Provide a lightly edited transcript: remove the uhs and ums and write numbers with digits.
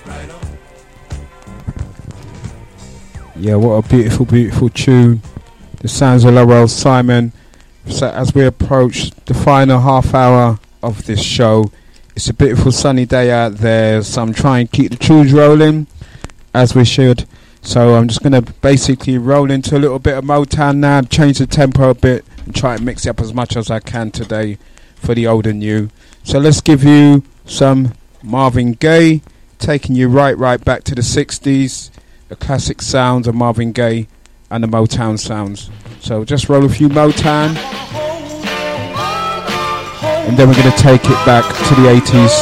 Yeah, what a beautiful, beautiful tune. The sounds of Laurel Simon. So as we approach the final half hour of this show, it's a beautiful sunny day out there, so I'm trying to keep the tunes rolling as we should. So I'm just going to basically roll into a little bit of Motown now, change the tempo a bit and try and mix it up as much as I can today for the old and new. So let's give you some Marvin Gaye, taking you right back to the 60s, the classic sounds of Marvin Gaye and the Motown sounds. So just roll a few Motown, and then we're going to take it back to the 80s.